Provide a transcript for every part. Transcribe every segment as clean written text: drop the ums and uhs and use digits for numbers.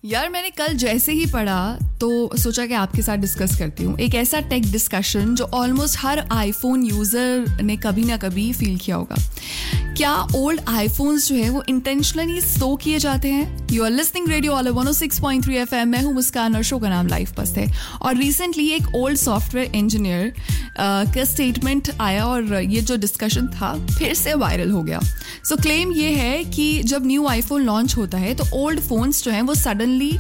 यार मैंने कल जैसे ही पढ़ा तो सोचा कि आपके साथ डिस्कस करती हूँ एक ऐसा टेक डिस्कशन जो ऑलमोस्ट हर आईफोन यूज़र ने कभी ना कभी फील किया होगा. क्या ओल्ड आईफोन्स जो है वो इंटेंशनली स्टो किए जाते हैं? You are listening radio olive 106.3 FM. मैं हूँ मुस्कान और शो का नाम लाइफ पस्त है. और रिसेंटली एक ओल्ड सॉफ्टवेयर इंजीनियर का स्टेटमेंट आया और ये जो डिस्कशन था फिर से वायरल हो गया. सो क्लेम ये है कि जब न्यू आईफोन लॉन्च होता है तो ओल्ड फोन्स जो हैं वो सडनली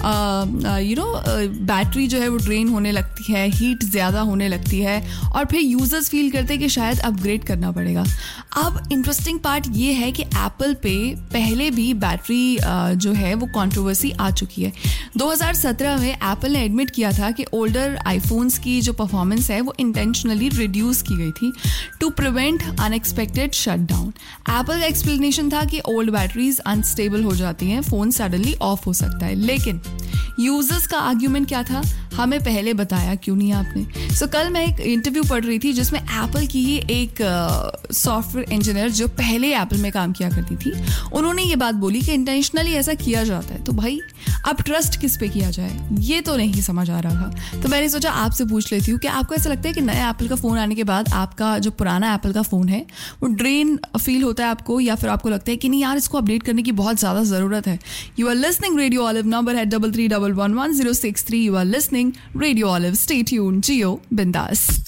बैटरी जो है वो ड्रेन होने लगती है, हीट ज़्यादा होने लगती है और फिर यूज़र्स फील करते हैं कि शायद अपग्रेड करना पड़ेगा. अब इंटरेस्टिंग पार्ट ये है कि एप्पल पे पहले भी बैटरी जो है वो कंट्रोवर्सी आ चुकी है. 2017 में एप्पल ने एडमिट किया था कि ओल्डर आईफोन्स की जो परफॉर्मेंस है वो इंटेंशनली रिड्यूस की गई थी to prevent unexpected shutdown. Apple का एक्सप्लेनेशन था कि ओल्ड बैटरीज अनस्टेबल हो जाती हैं, फ़ोन सडनली ऑफ हो सकता है. लेकिन यूजर्स का आर्ग्यूमेंट क्या था, हमें पहले बताया क्यों नहीं आपने. सो कल मैं एक इंटरव्यू पढ़ रही थी जिसमें एप्पल की ही एक सॉफ्टवेयर इंजीनियर जो पहले एप्पल में काम किया करती थी, उन्होंने ये बात बोली कि इंटेंशनली ऐसा किया जाता है. तो भाई अब ट्रस्ट किस पे किया जाए ये तो नहीं समझ आ रहा था. तो मैंने सोचा आपसे पूछ लेती हूँ कि आपको ऐसा लगता है कि नया एप्पल का फ़ोन आने के बाद आपका जो पुराना एप्पल का फ़ोन है वो ड्रेन फील होता है आपको, या फिर आपको लगता है कि नहीं यार इसको अपडेट करने की बहुत ज़्यादा ज़रूरत है. You are listening radio olive, number है 33111063. You are listening radio olive. Stay tuned, जियो बिंदास.